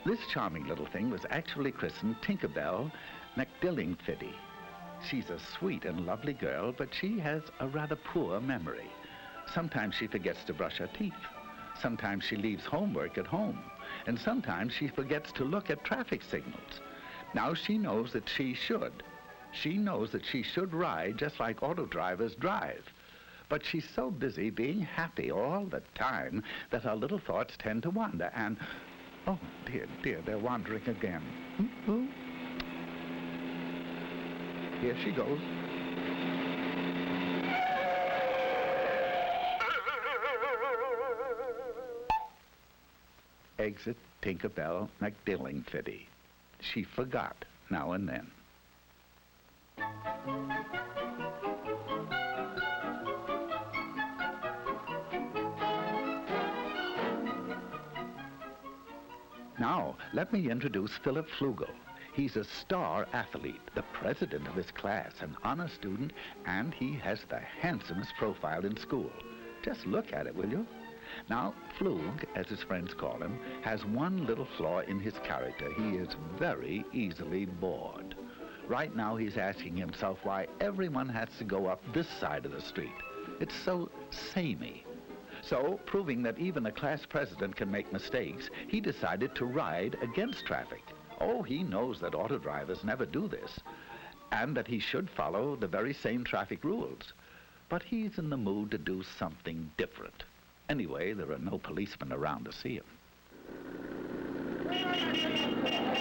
This charming little thing was actually christened Tinkerbell McDillingfiddy. She's a sweet and lovely girl, but she has a rather poor memory. Sometimes she forgets to brush her teeth. Sometimes she leaves homework at home. And sometimes she forgets to look at traffic signals. Now she knows that she should. She knows that she should ride just like auto drivers drive. But she's so busy being happy all the time that her little thoughts tend to wander and, oh, dear, dear, they're wandering again. Here she goes. Exit Tinkerbell McDillingfiddy. She forgot now and then. Now, let me introduce Philip Flugel. He's a star athlete, the president of his class, an honor student, and he has the handsomest profile in school. Just look at it, will you? Now, Flug, as his friends call him, has one little flaw in his character. He is very easily bored. Right now, he's asking himself why everyone has to go up this side of the street. It's so samey. So, proving that even a class president can make mistakes, he decided to ride against traffic. Oh, he knows that auto drivers never do this, and that he should follow the very same traffic rules. But he's in the mood to do something different. Anyway, there are no policemen around to see him.